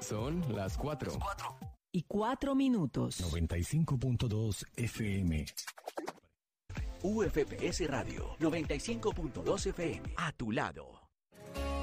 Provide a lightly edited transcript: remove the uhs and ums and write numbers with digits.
Son las 4. Y 4 minutos. 95.2 FM. UFPS Radio 95.2 FM. A tu lado.